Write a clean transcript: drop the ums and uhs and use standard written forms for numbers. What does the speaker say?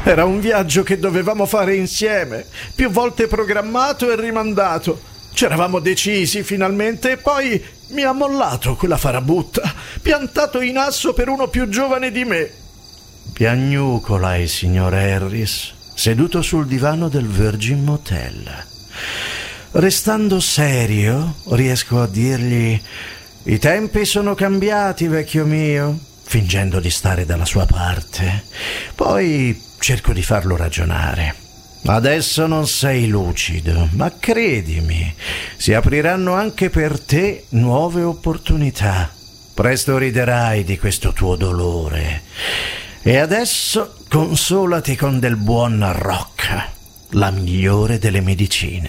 Era un viaggio che dovevamo fare insieme, più volte programmato e rimandato. C'eravamo decisi finalmente e poi mi ha mollato quella farabutta, piantato in asso per uno più giovane di me. Piagnucola il signor Harris, seduto sul divano del Virgin Motel. Restando serio, riesco a dirgli: «I tempi sono cambiati, vecchio mio», fingendo di stare dalla sua parte. Poi cerco di farlo ragionare. «Adesso non sei lucido, ma credimi, si apriranno anche per te nuove opportunità. Presto riderai di questo tuo dolore. E adesso consolati con del buon rock, la migliore delle medicine».